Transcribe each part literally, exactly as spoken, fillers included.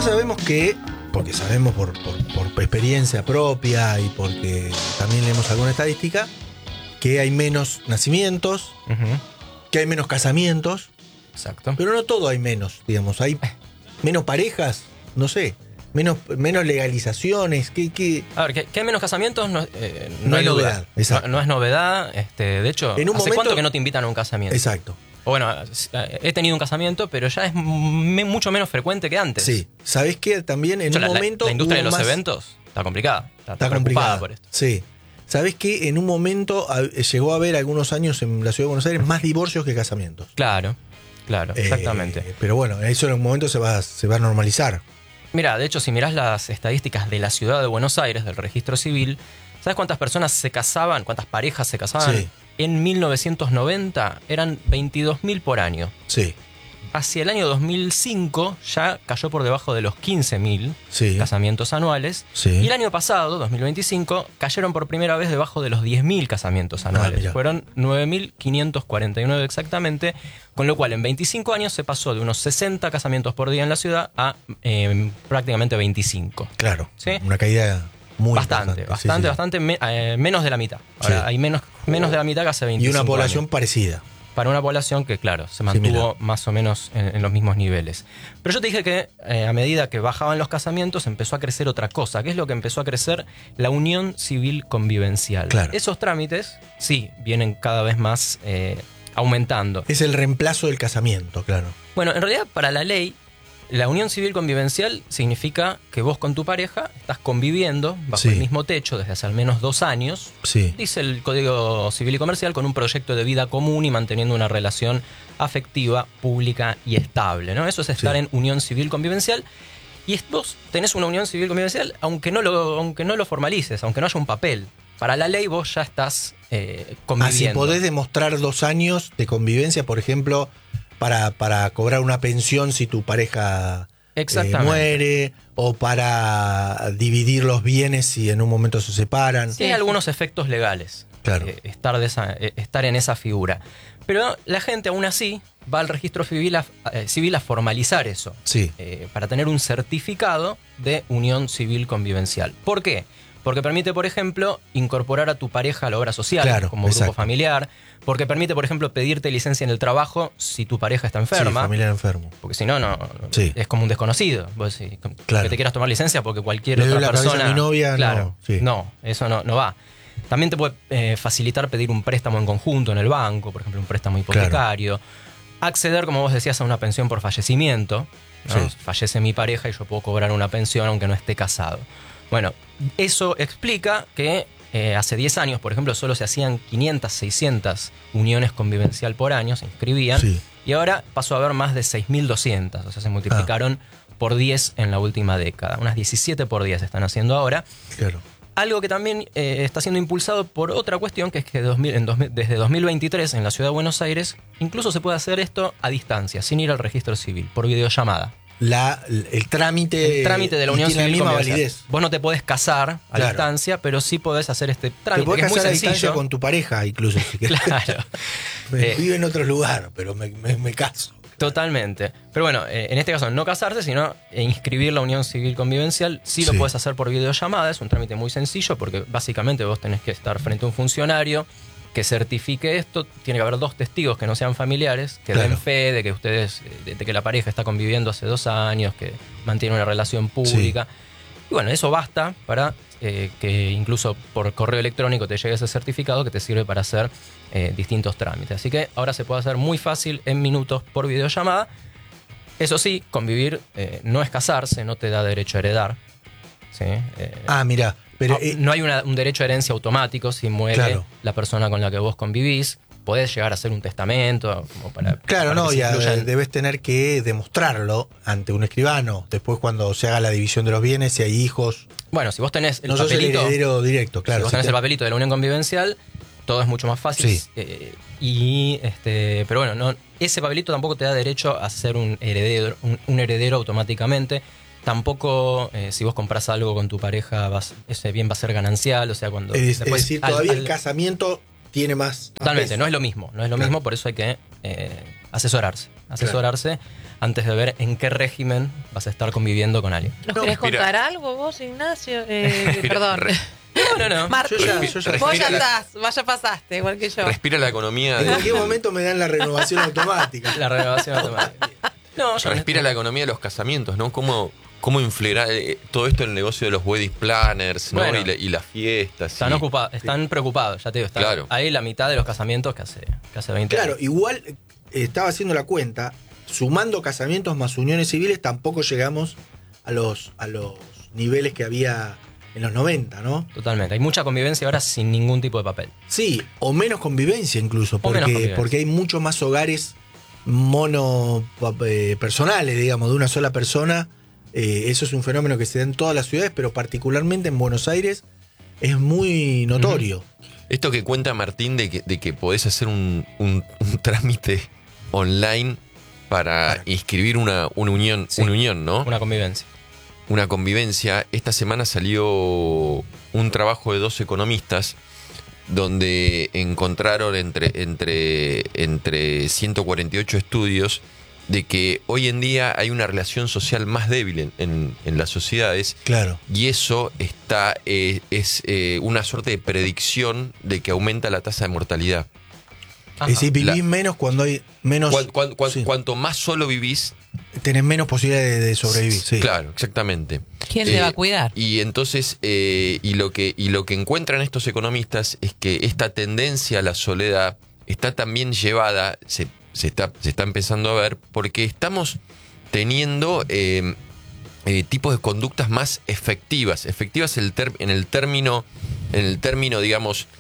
sabemos que, porque sabemos por, por, por experiencia propia y porque también leemos alguna estadística, que hay menos nacimientos, uh-huh. que hay menos casamientos. Exacto. Pero no todo hay menos, digamos. Hay menos parejas, no sé, menos, menos legalizaciones. Que, que... A ver, que, que hay menos casamientos no, eh, no, no hay hay novedad. No, no es novedad. Este, de hecho, en un ¿hace momento... cuánto que no te invitan a un casamiento? Exacto. O bueno, he tenido un casamiento, pero ya es me, mucho menos frecuente que antes. Sí. ¿Sabés qué? También en o sea, un la, momento. La, la industria de los más... eventos está complicada. Está, está está complicada por esto. Sí. ¿Sabés qué? En un momento llegó a haber algunos años en la ciudad de Buenos Aires más divorcios que casamientos. Claro. Claro, exactamente. Eh, pero bueno, eso en un momento se va, se va a normalizar. Mira, de hecho, si mirás las estadísticas de la ciudad de Buenos Aires, del registro civil, ¿sabes cuántas personas se casaban, cuántas parejas se casaban? Sí. En mil novecientos noventa eran veintidós mil por año. Sí. Hacia el año dos mil cinco ya cayó por debajo de los quince mil sí. casamientos anuales. Sí. Y el año pasado, dos mil veinticinco, cayeron por primera vez debajo de los diez mil casamientos anuales. Ah, Fueron nueve mil quinientos cuarenta y nueve exactamente, con lo cual en veinticinco años se pasó de unos sesenta casamientos por día en la ciudad a eh, prácticamente veinticinco. Claro, ¿sí? Una caída muy Bastante, importante. bastante, sí, sí. bastante, me, eh, menos de la mitad. Ahora sí. hay menos, menos de la mitad que hace veinticinco Y una población años. parecida. Para una población que, claro, se mantuvo Similar. más o menos en, en los mismos niveles. Pero yo te dije que eh, a medida que bajaban los casamientos empezó a crecer otra cosa. ¿Qué es lo que empezó a crecer? La unión civil convivencial. Claro. Esos trámites, sí, vienen cada vez más eh, aumentando. Es el reemplazo del casamiento, claro. Bueno, en realidad para la ley, la unión civil convivencial significa que vos con tu pareja estás conviviendo bajo sí. el mismo techo desde hace al menos dos años. Sí. Dice el Código Civil y Comercial, con un proyecto de vida común y manteniendo una relación afectiva, pública y estable, ¿no? Eso es estar sí. en unión civil convivencial. Y vos tenés una unión civil convivencial aunque no lo, aunque no lo formalices, aunque no haya un papel. Para la ley vos ya estás eh, conviviendo. Ah, si podés demostrar dos años de convivencia, por ejemplo... Para, para cobrar una pensión si tu pareja eh, muere, o para dividir los bienes si en un momento se separan. Sí, hay algunos efectos legales, claro. eh, estar, de esa, eh, estar en esa figura. Pero la gente aún así va al registro civil a, eh, civil a formalizar eso, sí. eh, para tener un certificado de unión civil convivencial. ¿Por qué? Porque permite, por ejemplo, incorporar a tu pareja a la obra social, claro, como exacto. grupo familiar. Porque permite, por ejemplo, pedirte licencia en el trabajo si tu pareja está enferma. Sí, familiar enfermo. Porque si no, no, no sí. es como un desconocido. Vos sí, claro. que te quieras tomar licencia porque cualquier Le otra doy la persona... a mi novia, claro, no. Sí. No, eso no, no va. También te puede eh, facilitar pedir un préstamo en conjunto en el banco, por ejemplo, un préstamo hipotecario. Claro. Acceder, como vos decías, a una pensión por fallecimiento. ¿no? Sí. Fallece mi pareja y yo puedo cobrar una pensión aunque no esté casado. Bueno, eso explica que eh, hace diez años, por ejemplo, solo se hacían quinientas, seiscientas uniones convivencial por año, se inscribían, sí. y ahora pasó a haber más de seis mil doscientas, o sea, se multiplicaron ah. por diez en la última década. Unas diecisiete por diez están haciendo ahora. Claro. Algo que también eh, está siendo impulsado por otra cuestión, que es que dos mil, en dos mil, desde dos mil veintitrés en la ciudad de Buenos Aires, incluso se puede hacer esto a distancia, sin ir al registro civil, por videollamada. La, el trámite el trámite de la unión civil misma validez. Vos no te podés casar a claro. distancia, pero sí podés hacer este trámite. Te podés que es casar muy a distancia sencillo. con tu pareja, incluso. Si claro. me, eh, vive en otro lugar, pero me, me, me caso. Totalmente. Pero bueno, eh, en este caso no casarse, sino inscribir la unión civil convivencial. Sí, sí lo podés hacer por videollamada, es un trámite muy sencillo porque básicamente vos tenés que estar frente a un funcionario que certifique esto. Tiene que haber dos testigos que no sean familiares, que claro. den fe de que ustedes, de, de que la pareja está conviviendo hace dos años, que mantiene una relación pública. Sí. Y bueno, eso basta para eh, que incluso por correo electrónico te llegue ese certificado que te sirve para hacer eh, distintos trámites. Así que ahora se puede hacer muy fácil en minutos por videollamada. Eso sí, convivir eh, no es casarse, no te da derecho a heredar. ¿sí? Eh, ah, mira. Pero, no, eh, no hay una, un derecho a herencia automático si muere claro. la persona con la que vos convivís. Podés llegar a hacer un testamento. Como para, claro, para no, ya incluyan... debes tener que demostrarlo ante un escribano. Después, cuando se haga la división de los bienes, si hay hijos. Bueno, si vos tenés el no papelito. Sos el heredero directo, claro. Si vos tenés si te... el papelito de la unión convivencial, todo es mucho más fácil. Sí. Eh, y este, pero bueno, no, ese papelito tampoco te da derecho a ser un heredero, un, un heredero automáticamente. Tampoco, eh, si vos compras algo con tu pareja, vas, ese bien va a ser ganancial. O sea, cuando. Es, después, es decir, al, todavía al, el casamiento tiene más. Totalmente, más no es lo mismo. No es lo claro. mismo, por eso hay que eh, asesorarse. Asesorarse claro. antes de ver en qué régimen vas a estar conviviendo con alguien. ¿Nos no, querés contar mira. algo vos, Ignacio? Eh, perdón. No, no, no. Martín, yo ya, yo ya vos ya la... estás, vaya pasaste, igual que yo. Respira la economía. En de... cualquier momento me dan la renovación automática. La renovación automática. No, yo Respira no. la economía de los casamientos, ¿no? ¿Cómo, cómo influirá eh, todo esto en el negocio de los wedding planners, ¿no? Bueno, y, la, y las fiestas. Están y... ocupados, están sí. preocupados, ya te digo. Están claro. ahí la mitad de los casamientos que hace, que hace veinte claro, años. Claro, igual eh, estaba haciendo la cuenta. Sumando casamientos más uniones civiles, tampoco llegamos a los, a los niveles que había en los noventa, ¿no? Totalmente. Hay mucha convivencia ahora sin ningún tipo de papel. Sí, o menos convivencia incluso, porque, convivencia. porque hay muchos más hogares mono eh, personales, digamos, de una sola persona. Eh, eso es un fenómeno que se da en todas las ciudades, pero particularmente en Buenos Aires es muy notorio. Uh-huh. Esto que cuenta Martín de que, de que podés hacer un, un, un trámite online para, para inscribir una, una unión, sí, una unión, ¿no? Una convivencia. Una convivencia. Esta semana salió un trabajo de dos economistas donde encontraron entre, entre, entre ciento cuarenta y ocho estudios de que hoy en día hay una relación social más débil en, en, en las sociedades. Claro. Y eso está eh, es eh, una suerte de predicción de que aumenta la tasa de mortalidad. Ajá. Es decir, vivís la, menos cuando hay menos... Cuan, cuan, cuan, sí. Cuanto más solo vivís... Tenés menos posibilidades de, de sobrevivir. Sí. Claro, exactamente. ¿Quién eh, te va a cuidar? Y entonces, eh, y, lo que, y lo que encuentran estos economistas es que esta tendencia a la soledad está también llevada, se, se, está, se está empezando a ver, porque estamos teniendo eh, eh, tipos de conductas más efectivas. Efectivas en el, ter, en el término, en el término, digamos...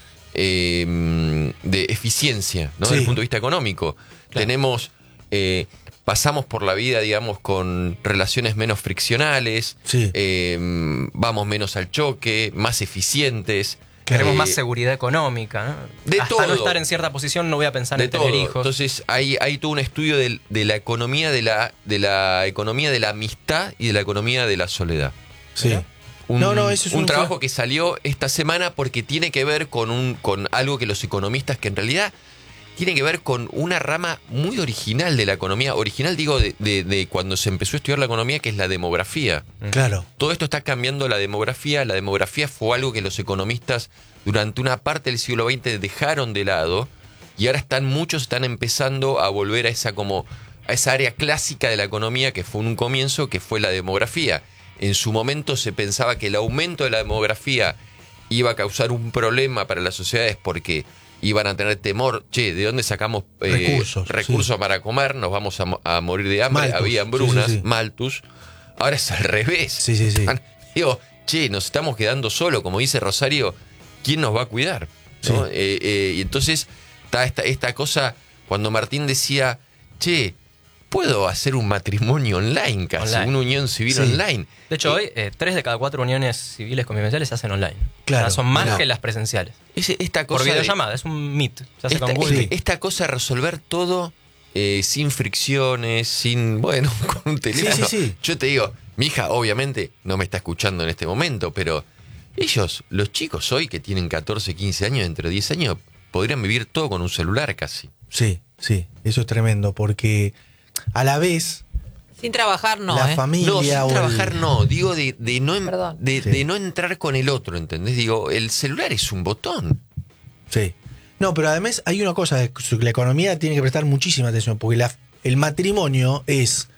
Eh, de eficiencia, ¿no? Sí. Desde el punto de vista económico. Claro. Tenemos, eh, pasamos por la vida, digamos, con relaciones menos friccionales, sí. eh, vamos menos al choque, más eficientes. Queremos eh, más seguridad económica, ¿no? De Hasta todo. no estar en cierta posición no voy a pensar de en tener todo. hijos. Entonces hay, hay todo un estudio de, de la economía de la, de la economía de la amistad y de la economía de la soledad. Sí. ¿no? Un, no, no, eso es un un trabajo tra- que salió esta semana porque tiene que ver con un con algo que los economistas, que en realidad tiene que ver con una rama muy original de la economía. Original, digo, de, de, de cuando se empezó a estudiar la economía, que es la demografía. Claro. Todo esto está cambiando la demografía. La demografía fue algo que los economistas durante una parte del siglo veinte dejaron de lado y ahora están muchos están empezando a volver a esa como a esa área clásica de la economía que fue en un comienzo, que fue la demografía. En su momento se pensaba que el aumento de la demografía iba a causar un problema para las sociedades porque iban a tener temor, che, ¿de dónde sacamos eh, recursos, recursos sí. para comer? Nos vamos a, a morir de hambre. Malthus. Había hambrunas, sí, sí, sí. malthus. Ahora es al revés. Sí, sí, sí. Digo, che, nos estamos quedando solos, como dice Rosario, ¿quién nos va a cuidar? ¿No? Sí. Eh, eh, y entonces está esta, esta cosa, cuando Martín decía, che, puedo hacer un matrimonio online casi, online. Una unión civil sí. online. De hecho, eh, hoy eh, tres de cada cuatro uniones civiles convivenciales se hacen online. Claro. O sea, son más claro. que las presenciales. Es, esta cosa Por videollamada, de, es un Meet. Se hace esta, con Google. Esta, esta cosa de resolver todo eh, sin fricciones, sin, bueno, con un teléfono. Sí, sí, sí. Yo te digo, mi hija obviamente no me está escuchando en este momento, pero ellos, los chicos hoy que tienen catorce, quince años, entre diez años, podrían vivir todo con un celular casi. Sí, sí, eso es tremendo, porque a la vez... Sin trabajar no, la ¿eh? familia no, sin o trabajar el... no, digo de, de, no, de, sí. de no entrar con el otro, ¿entendés? Digo, el celular es un botón. Sí. No, pero además hay una cosa, la economía tiene que prestar muchísima atención, porque la, el matrimonio es,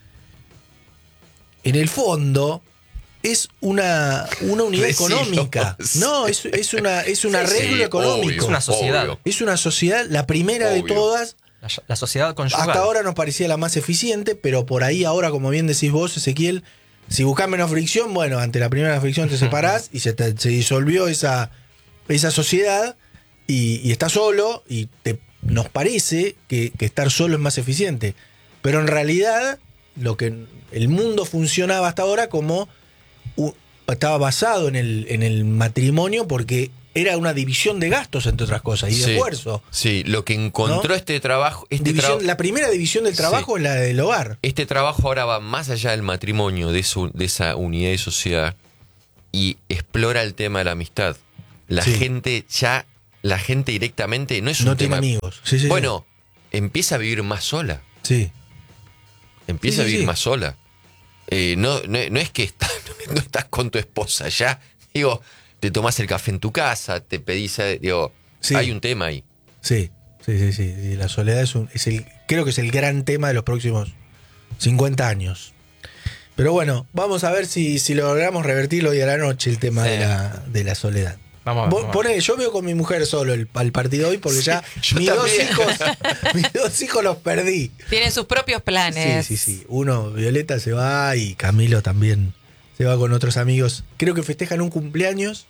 en el fondo, es una, una unidad Decilo, económica. sí. No, es, es, una, es un arreglo sí, económico. obvio, es una sociedad. obvio. Es una sociedad, la primera Obvio. de todas. La, la sociedad conyugal. Hasta ahora nos parecía la más eficiente, pero por ahí ahora, como bien decís vos, Ezequiel, si buscás menos fricción, bueno, ante la primera fricción te separás y se, te, se disolvió esa, esa sociedad y, y estás solo y te, nos parece que, que estar solo es más eficiente. Pero en realidad, lo que el mundo funcionaba hasta ahora como uh, estaba basado en el, en el matrimonio porque era una división de gastos, entre otras cosas, y de sí, esfuerzo. Sí, lo que encontró ¿no? este trabajo... Este división, tra- la primera división del trabajo sí. es la del hogar. Este trabajo ahora va más allá del matrimonio, de, su, de esa unidad de sociedad, y explora el tema de la amistad. La sí. gente ya, la gente directamente no es un no tema... tiene amigos. Sí, sí, bueno, empieza a vivir más sola. Sí. Empieza Sí, a vivir sí. más sola. Eh, no, no, no es que estás, no estás con tu esposa ya. Digo, te tomás el café en tu casa, te pedís, eh, digo, Sí. hay un tema ahí. Sí, sí, sí, sí. Y la soledad es, un, es el, creo que es el gran tema de los próximos cincuenta años. Pero bueno, vamos a ver si, si logramos revertirlo hoy a la noche el tema Sí. de, la, de la soledad. Vamos a ver, Vos vamos a ver. poné, yo veo con mi mujer solo el, el partido hoy porque ya yo mis dos, también. hijos, mis dos hijos los perdí. Tienen sus propios planes. Sí, sí, sí. Uno, Violeta se va y Camilo también se va con otros amigos. Creo que festejan un cumpleaños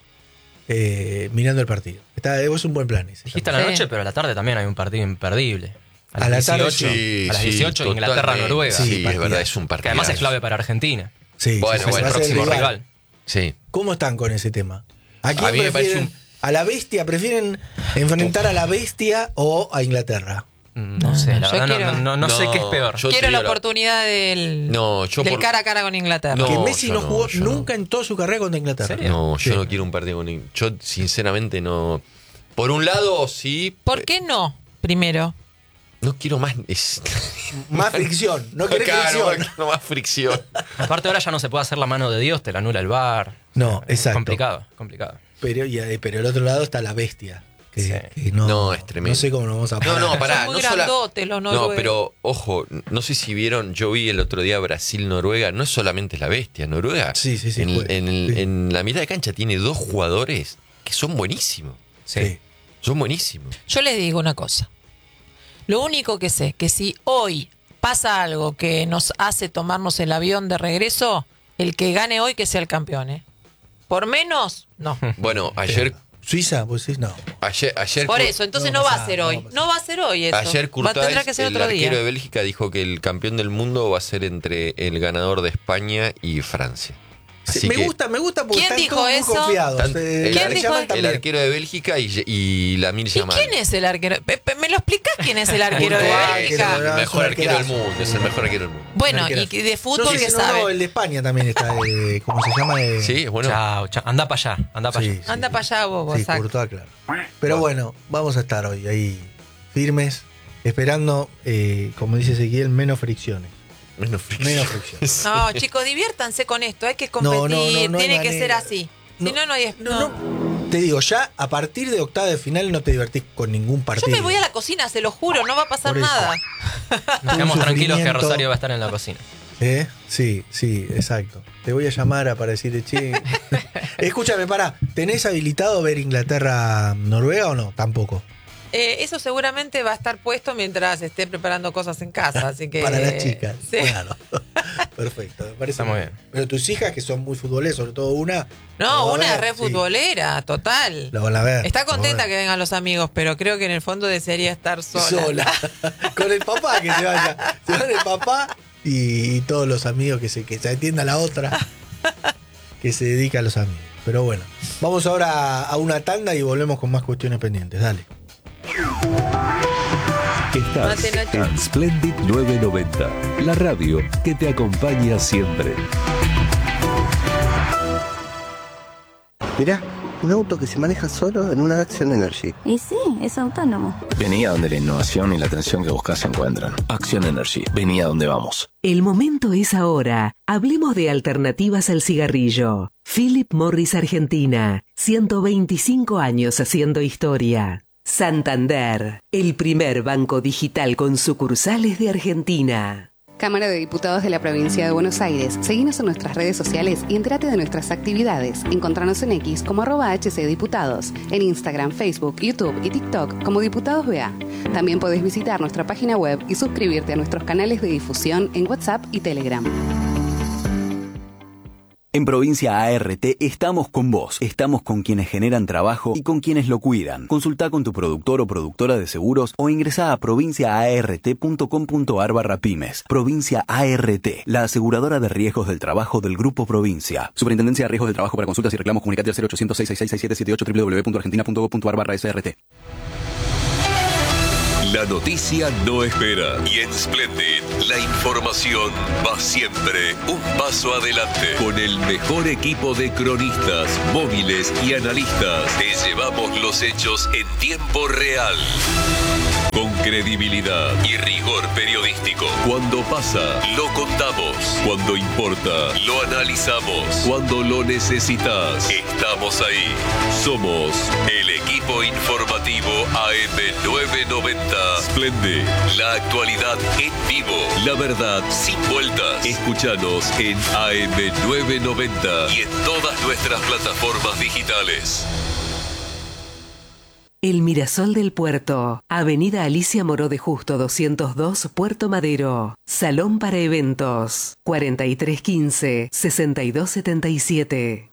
eh, mirando el partido. Está, es un buen plan ese. Dijiste a la Sí. noche, pero a la tarde también hay un partido imperdible. A la tarde, dieciocho, sí, a las sí, dieciocho totalmente. Inglaterra-Noruega. Sí, Sí, es partidazo. verdad, es un partido. Que además es clave para Argentina. Sí, sí, Bueno, sí, bueno, va a el ser próximo rival. rival. Sí. ¿Cómo están con ese tema? ¿A quién A mí me parece prefieren? un- ¿A la bestia? ¿Prefieren enfrentar a la bestia o a Inglaterra? Mm, No sé, la yo verdad no- quiero- no, no, no sé No, qué es peor. yo- Quiero te la digo la- oportunidad del, No, yo del por- cara a cara con Inglaterra. No, que Messi yo no no, jugó yo no. nunca en toda su carrera contra Inglaterra. ¿En serio? No, yo Sí. no quiero un partido con. Yo, sinceramente, no. Por un lado, sí. ¿Por qué no? Primero. No quiero más. es- Más fricción, no querés Claro, fricción. no más fricción. Aparte ahora ya no se puede hacer la mano de Dios, te la anula el V A R. No, Es exacto. complicado, complicado. Pero, y, eh, pero el otro lado está la bestia. Que, Sí. que no, No, es tremendo. No sé cómo nos vamos a No, parar. no, pará. Son muy no sola- grandotes los No, noruegos. pero ojo, no sé si vieron, yo vi el otro día Brasil-Noruega, no es solamente la bestia, Noruega. Sí, sí, sí, En, juega, en el- sí. en la mitad de cancha tiene dos jugadores que son buenísimos. Sí. Son buenísimos. Yo les digo una cosa. Lo único que sé, que si hoy pasa algo que nos hace tomarnos el avión de regreso, el que gane hoy que sea el campeón, ¿eh? Por menos, no. Bueno, ayer. Suiza, pues sí, no. ayer, ayer Por Cur- eso, entonces no no, va a va a pasar, ser no hoy. va a pasar. No va a ser hoy eso. Ayer va, Courtois, tendrá que ser el otro arquero día. de Bélgica, dijo que el campeón del mundo va a ser entre el ganador de España y Francia. Así me que gusta, me gusta porque ¿Quién están dijo todos muy eso? confiados. tan- Eh, el, ¿Quién ar- dijo Yamal eso? el también. arquero de Bélgica y, y Lamine ¿Y Yamal. quién es el arquero? Pe- pe- ¿Me lo explicás quién es el arquero de Courtois, Bélgica? que El no, mejor es un arquero del arquerazo. mundo, es el mejor arquero del mundo. Bueno, Arquerazo. y que de No fútbol sé que si no, no, sabe. el de España también está, de, ¿cómo se llama? De- Sí, es bueno. Chao, chao. Anda para allá, anda para Sí, allá. sí, Anda sí. para allá vos, Sí, Bosac. Courtois, claro. Pero bueno, vamos a estar hoy ahí firmes, esperando, eh, como dice Ezequiel, menos fricciones. Menos fricción. Menos fricciones. No, chicos, diviértanse con esto. Hay que No, competir. no, no, no hay Tiene que ser manera. así. No, si no, no hay. No, no. no. Te digo, ya a partir de octava de final no te divertís con ningún Yo partido. me voy a la cocina, se lo juro, no va a pasar Por eso. nada. Nos quedamos Un tranquilos que sufrimiento. Rosario va a estar en la cocina. ¿Eh? Sí, sí, exacto. Te voy a llamar a para decirte, che. Escúchame, pará, ¿tenés habilitado ver Inglaterra-Noruega o no? Tampoco. Eh, eso seguramente va a estar puesto mientras esté preparando cosas en casa, así que. Para las chicas. Sí. Claro. Perfecto, me parece. Está muy bien. Pero tus hijas, que son muy futboleras, sobre todo una. lo va No, a una ver, es re sí. futbolera, total. Lo van a ver. Está lo van a contenta ver. que vengan los amigos, pero creo que en el fondo desearía estar sola. Sola. Con el papá que se vaya. Se van el papá y, y todos los amigos que se, que se atienda a la otra. Que se dedica a los amigos. Pero bueno, vamos ahora a una tanda y volvemos con más cuestiones pendientes. Dale. Estás Mate, Nacho. en Splendid novecientos noventa, la radio que te acompaña siempre. Mirá, un auto que se maneja solo en una Action Energy. Y sí, es autónomo. Vení a donde la innovación y la atención que buscas se encuentran. Action Energy. Vení a donde vamos. El momento es ahora. Hablemos de alternativas al cigarrillo. Philip Morris Argentina. ciento veinticinco años haciendo historia. Santander. El primer banco digital con sucursales de Argentina. Cámara de Diputados de la Provincia de Buenos Aires. Seguinos en nuestras redes sociales y entérate de nuestras actividades. Encontranos en X como arroba hcdiputados, en Instagram, Facebook, YouTube y TikTok como Diputados B A. También podés visitar nuestra página web y suscribirte a nuestros canales de difusión en WhatsApp y Telegram. En Provincia A R T estamos con vos, estamos con quienes generan trabajo y con quienes lo cuidan. Consultá con tu productor o productora de seguros o ingresá a provincia a r t punto com punto a r barra pymes. Provincia A R T, la aseguradora de riesgos del trabajo del Grupo Provincia. Superintendencia de Riesgos del Trabajo. Para consultas y reclamos comunicate al cero ochocientos, seis seis seis, seis siete siete ocho, w w w punto argentina punto gov punto a r barra s r t. La noticia no espera. Y en Splendid, la información va siempre un paso adelante. Con el mejor equipo de cronistas, móviles y analistas, te llevamos los hechos en tiempo real. Con credibilidad y rigor periodístico. Cuando pasa, lo contamos. Cuando importa, lo analizamos. Cuando lo necesitas, estamos ahí. Somos el equipo informativo A M novecientos noventa. Splendid. La actualidad en vivo. La verdad sin vueltas. Escúchanos en A M novecientos noventa y en todas nuestras plataformas digitales. El Mirasol del Puerto, Avenida Alicia Moró de Justo doscientos dos, Puerto Madero. Salón para eventos, cuarenta y tres quince, sesenta y dos setenta y siete.